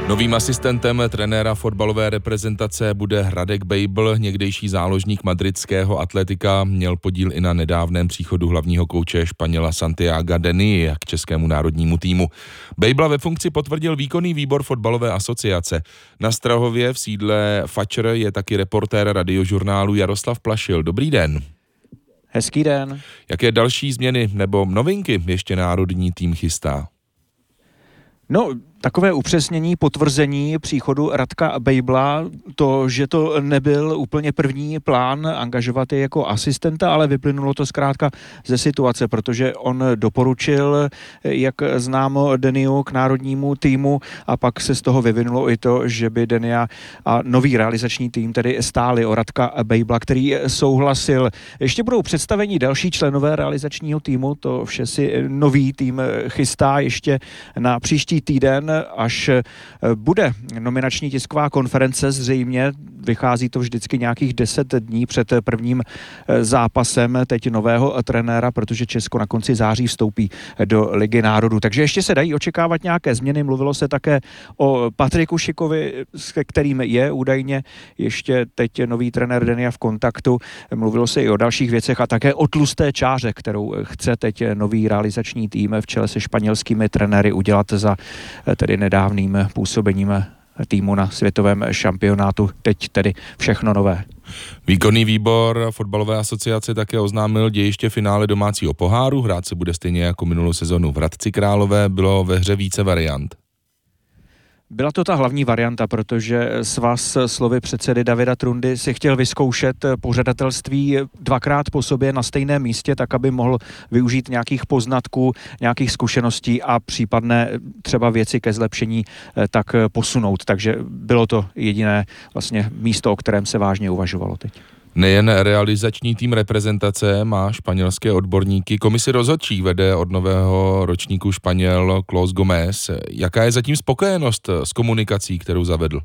Novým asistentem trenéra fotbalové reprezentace bude Radek Bejbl, někdejší záložník madridského Atletika, měl podíl i na nedávném příchodu hlavního kouče Španěla Santiaga Denia k českému národnímu týmu. Bejbla ve funkci potvrdil výkonný výbor fotbalové asociace. Na Strahově v sídle Fatcher je taky reportér radiožurnálu Jaroslav Plašil. Dobrý den. Hezký den. Jaké další změny nebo novinky ještě národní tým chystá? No, takové upřesnění, potvrzení příchodu Radka Bejbla, to, že to nebyl úplně první plán angažovat je jako asistenta, ale vyplynulo to zkrátka ze situace, protože on doporučil, jak známo, Deniu k národnímu týmu a pak se z toho vyvinulo i to, že by Denia a nový realizační tým tedy stáli o Radka Bejbla, který souhlasil. Ještě budou představení další členové realizačního týmu, to vše si nový tým chystá ještě na příští týden, až bude nominační tisková konference, zřejmě vychází to vždycky nějakých 10 dní před prvním zápasem teď nového trenéra, protože Česko na konci září vstoupí do Ligy národů. Takže ještě se dají očekávat nějaké změny. Mluvilo se také o Patriku Šikovi, s kterým je údajně ještě teď nový trenér Denia v kontaktu. Mluvilo se i o dalších věcech a také o tlusté čáře, kterou chce teď nový realizační tým v čele se španělskými trenéry udělat za tedy nedávným působením týmu na světovém šampionátu. Teď tedy všechno nové. Výkonný výbor fotbalové asociace také oznámil dějiště finále domácího poháru. Hrát se bude stejně jako minulou sezonu v Hradci Králové. Bylo ve hře více variant. Byla to ta hlavní varianta, protože svaz slovy předsedy Davida Trundy si chtěl vyzkoušet pořadatelství dvakrát po sobě na stejném místě, tak aby mohl využít nějakých poznatků, nějakých zkušeností a případné třeba věci ke zlepšení tak posunout. Takže bylo to jediné vlastně místo, o kterém se vážně uvažovalo teď. Nejen realizační tým reprezentace má španělské odborníky. Komisi rozhodčí vede od nového ročníku Španěl Klaus Gomez. Jaká je zatím spokojenost s komunikací, kterou zavedl?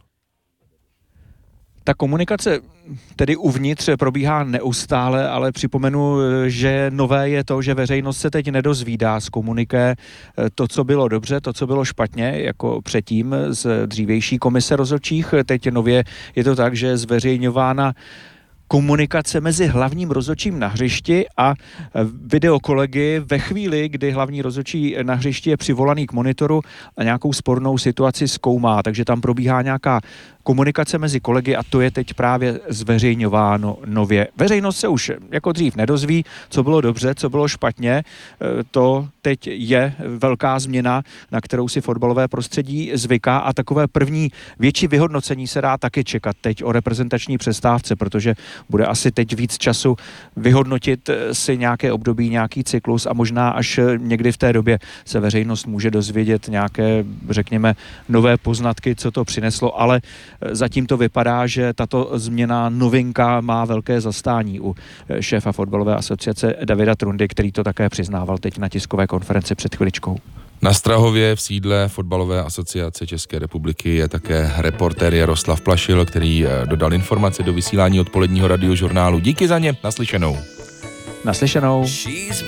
Ta komunikace tedy uvnitř probíhá neustále, ale připomenu, že nové je to, že veřejnost se teď nedozvídá z komuniké to, co bylo dobře, to, co bylo špatně, jako předtím z dřívější komise rozhodčích. Teď nově je to tak, že je zveřejňována komunikace mezi hlavním rozhodčím na hřišti a videokolegy ve chvíli, kdy hlavní rozhodčí na hřišti je přivolaný k monitoru a nějakou spornou situaci zkoumá. Takže tam probíhá nějaká komunikace mezi kolegy a to je teď právě zveřejňováno nově. Veřejnost se už jako dřív nedozví, co bylo dobře, co bylo špatně. To teď je velká změna, na kterou si fotbalové prostředí zvyká a takové první větší vyhodnocení se dá taky čekat teď o reprezentační přestávce, protože bude asi teď víc času vyhodnotit si nějaké období, nějaký cyklus a možná až někdy v té době se veřejnost může dozvědět nějaké, řekněme, nové poznatky, co to přineslo, ale zatím to vypadá, že tato změna novinka má velké zastání u šéfa fotbalové asociace Davida Trundy, který to také přiznával teď na tiskové konferenci před chviličkou. Na Strahově v sídle fotbalové asociace České republiky je také reportér Jaroslav Plašil, který dodal informace do vysílání odpoledního radiožurnálu. Díky za ně, naslyšenou. Naslyšenou.